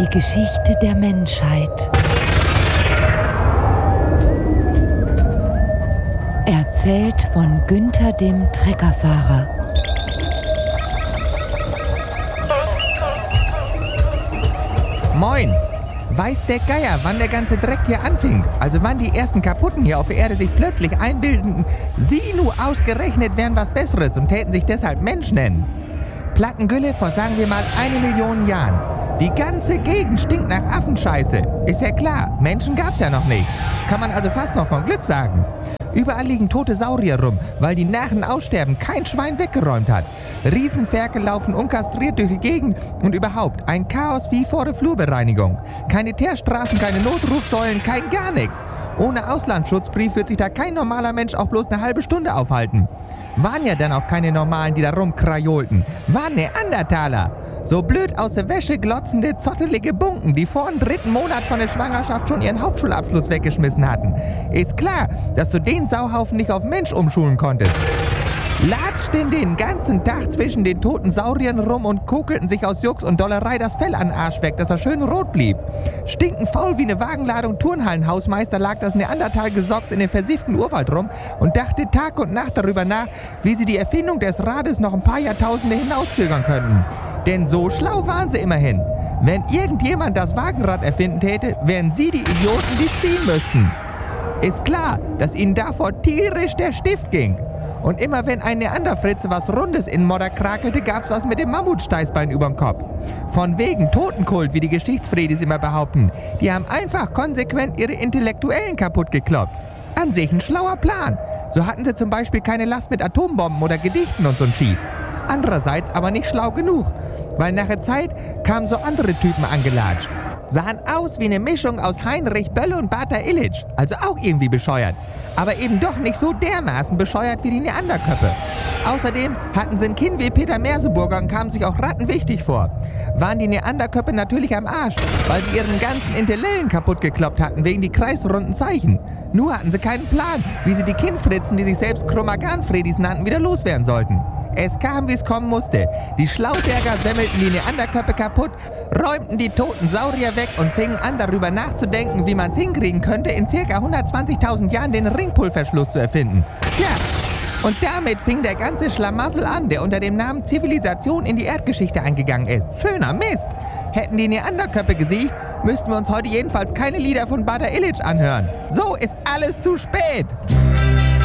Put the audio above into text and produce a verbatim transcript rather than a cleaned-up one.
Die Geschichte der Menschheit. Erzählt von Günther dem Treckerfahrer. Moin! Weiß der Geier, wann der ganze Dreck hier anfing? Also wann die ersten Kaputten hier auf der Erde sich plötzlich einbildeten, sie nur ausgerechnet wären was Besseres und täten sich deshalb Mensch nennen. Plattengülle vor, sagen wir mal, eine Million Jahren. Die ganze Gegend stinkt nach Affenscheiße. Ist ja klar, Menschen gab's ja noch nicht. Kann man also fast noch von Glück sagen. Überall liegen tote Saurier rum, weil die nach dem Aussterben kein Schwein weggeräumt hat. Riesenferkel laufen unkastriert durch die Gegend und überhaupt ein Chaos wie vor der Flurbereinigung. Keine Teerstraßen, keine Notrufsäulen, kein gar nichts. Ohne Auslandsschutzbrief wird sich da kein normaler Mensch auch bloß eine halbe Stunde aufhalten. Waren ja dann auch keine Normalen, die da rumkrajolten. Waren Neandertaler. So blöd aus der Wäsche glotzende, zottelige Bunken, die vor dem dritten Monat von der Schwangerschaft schon ihren Hauptschulabschluss weggeschmissen hatten. Ist klar, dass du den Sauhaufen nicht auf Mensch umschulen konntest. Latschten den ganzen Tag zwischen den toten Sauriern rum und kokelten sich aus Jux und Dollerei das Fell an den Arsch weg, dass er schön rot blieb. Stinkenfaul wie eine Wagenladung Turnhallenhausmeister lag das Neandertal-Gesocks in dem versifften Urwald rum und dachte Tag und Nacht darüber nach, wie sie die Erfindung des Rades noch ein paar Jahrtausende hinauszögern könnten. Denn so schlau waren sie immerhin. Wenn irgendjemand das Wagenrad erfinden täte, wären sie die Idioten, die es ziehen müssten. Ist klar, dass ihnen davor tierisch der Stift ging. Und immer wenn ein Neanderfritze was Rundes in Modder krakelte, gab's was mit dem Mammutsteißbein überm Kopf. Von wegen Totenkult, wie die Geschichtsfredis immer behaupten. Die haben einfach konsequent ihre Intellektuellen kaputt gekloppt. An sich ein schlauer Plan. So hatten sie zum Beispiel keine Last mit Atombomben oder Gedichten und so'n Shit. Andererseits aber nicht schlau genug, weil nach der Zeit kamen so andere Typen angelatscht. Sahen aus wie eine Mischung aus Heinrich Böll und Bata Illich, also auch irgendwie bescheuert. Aber eben doch nicht so dermaßen bescheuert wie die Neanderköppe. Außerdem hatten sie ein Kinn wie Peter Merseburger und kamen sich auch rattenwichtig vor. Waren die Neanderköppe natürlich am Arsch, weil sie ihren ganzen Intellellen kaputt gekloppt hatten wegen die kreisrunden Zeichen. Nur hatten sie keinen Plan, wie sie die Kinnfritzen, die sich selbst Chromagan-Fredis nannten, wieder loswerden sollten. Es kam, wie es kommen musste. Die Schlauberger semmelten die Neanderköppe kaputt, räumten die toten Saurier weg und fingen an, darüber nachzudenken, wie man es hinkriegen könnte, in ca. hundertzwanzigtausend Jahren den Ringpulverschluss zu erfinden. Ja, und damit fing der ganze Schlamassel an, der unter dem Namen Zivilisation in die Erdgeschichte eingegangen ist. Schöner Mist! Hätten die Neanderköppe gesiegt, müssten wir uns heute jedenfalls keine Lieder von Bata Illich anhören. So ist alles zu spät!